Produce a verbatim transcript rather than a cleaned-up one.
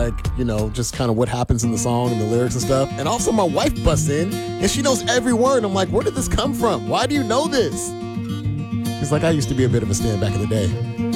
like, you know, just kind of what happens in the song and the lyrics and stuff. And also my wife busts in and she knows every word. I'm like, where did this come from? Why do you know this? She's like, I used to be a bit of a stan back in the day.